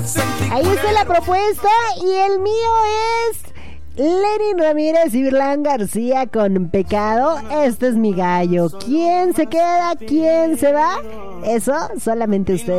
Ahí está la propuesta y el mío es Lenin Ramírez y Virlán García con Pecado. Este es mi gallo. ¿Quién se queda? ¿Quién se va? Eso solamente ustedes